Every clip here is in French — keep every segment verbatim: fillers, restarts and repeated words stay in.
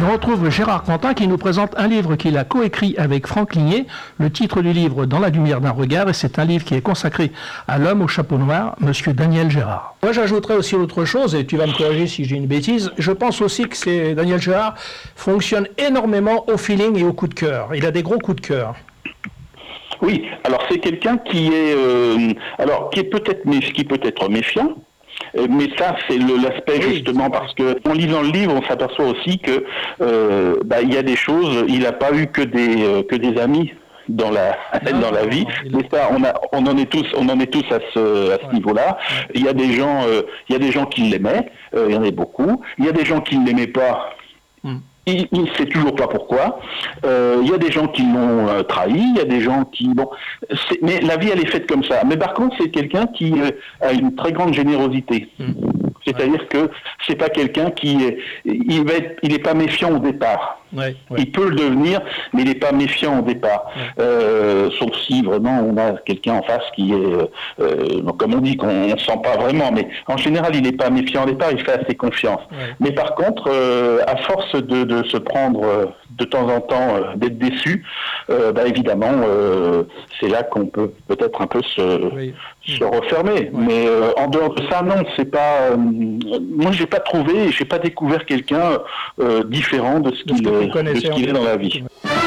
Et on retrouve Gérard Quentin qui nous présente un livre qu'il a coécrit avec Franck Ligné. Le titre du livre, Dans la lumière d'un regard, et c'est un livre qui est consacré à l'homme au chapeau noir, monsieur Daniel Gérard. Moi j'ajouterais aussi autre chose, et tu vas me corriger si j'ai une bêtise, je pense aussi que c'est Daniel Gérard fonctionne énormément au feeling et au coup de cœur. Il a des gros coups de cœur. Oui, alors c'est quelqu'un qui est, euh, alors qui est peut-être, qui peut être méfiant. Mais ça, c'est le, l'aspect oui, justement parce que en lisant le livre, on s'aperçoit aussi que euh, bah, il y a des choses. Il n'a pas eu que des euh, que des amis dans la non, dans la vie. Non, mais ça, on a on en est tous on en est tous à ce à ce ouais. niveau-là. Ouais. Il y a des gens euh, il y a des gens qui l'aimaient. Euh, il y en a beaucoup. Il y a des gens qui ne l'aimaient pas. Mm. Il ne sait toujours pas pourquoi. Euh, il y a des gens qui l'ont euh, trahi, il y a des gens qui... Bon, c'est, mais la vie, elle est faite comme ça. Mais par contre, c'est quelqu'un qui euh, a une très grande générosité. Mmh. C'est-à-dire ouais. que c'est pas quelqu'un qui... Il va être, il n'est pas méfiant au départ. Ouais, ouais. Il peut le devenir, mais il n'est pas méfiant au départ. Ouais. Euh, sauf si vraiment on a quelqu'un en face qui est, euh, comme on dit, qu'on ne sent pas vraiment. Mais en général, il n'est pas méfiant au départ, il fait assez confiance. Ouais. Mais par contre, euh, à force de, de se prendre euh, de temps en temps, euh, d'être déçu, euh, bah, évidemment, euh, c'est là qu'on peut peut-être un peu se, oui. se refermer. Ouais. Mais euh, en dehors de ça, non, c'est pas... Euh, moi, j'ai pas trouvé, j'ai pas découvert quelqu'un euh, différent de ce qu'il est. De ce qu'il est dans la vie.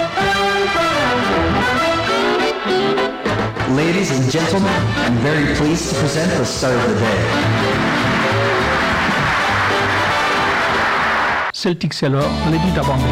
Ladies and gentlemen, I'm very pleased to present the star of the day. Celtic Sailor, Lady D'Abandon.